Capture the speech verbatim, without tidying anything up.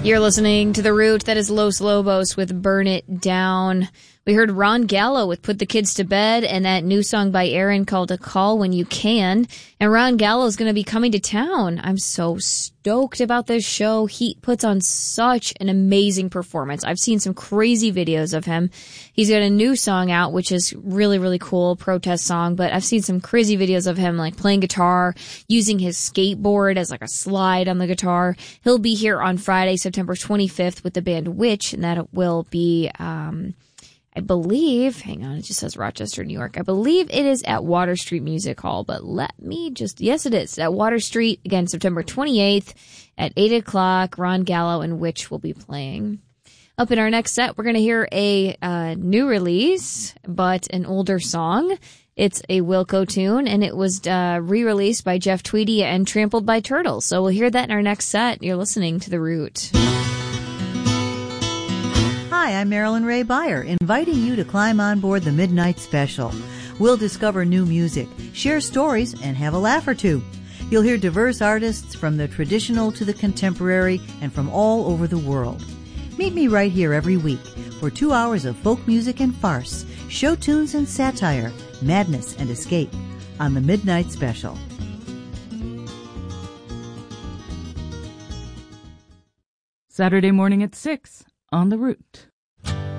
You're listening to The Root. That is Los Lobos with Burn It Down. We heard Ron Gallo with Put the Kids to Bed and that new song by Aaron called A Call When You Can. And Ron Gallo is going to be coming to town. I'm so stoked about this show. He puts on such an amazing performance. I've seen some crazy videos of him. He's got a new song out, which is really, really cool, protest song. But I've seen some crazy videos of him like playing guitar, using his skateboard as like a slide on the guitar. He'll be here on Friday, September twenty-fifth with the band Witch, and that will be, um, I believe, hang on, it just says Rochester, New York. I believe it is at Water Street Music Hall, but let me just, yes it is, at Water Street, again, September twenty-eighth at eight o'clock. Ron Gallo and Witch will be playing. Up in our next set, we're going to hear a uh, new release, but an older song. It's a Wilco tune, and it was uh, re-released by Jeff Tweedy and Trampled by Turtles. So we'll hear that in our next set. You're listening to The Root. Hi, I'm Marilyn Ray Beyer, inviting you to climb on board the Midnight Special. We'll discover new music, share stories, and have a laugh or two. You'll hear diverse artists from the traditional to the contemporary and from all over the world. Meet me right here every week for two hours of folk music and farce, show tunes and satire, madness and escape on the Midnight Special. Saturday morning at six on The Root.